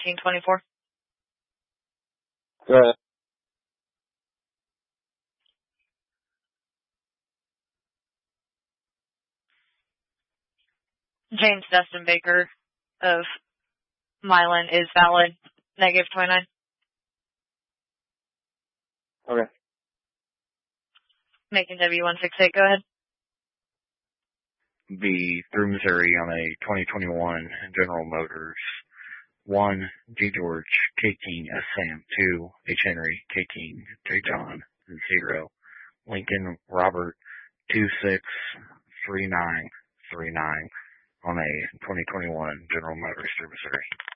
1324. Go ahead. James Dustin Baker of Milan is valid. Negative 29. Okay. Macon W168, go ahead. Be through Missouri on a 2021 General Motors. 1, G. George, K. King, S. Sam. 2, H. Henry, K. King, J. John. 0, Lincoln Robert, 263939 on a 2021 General Motors through Missouri.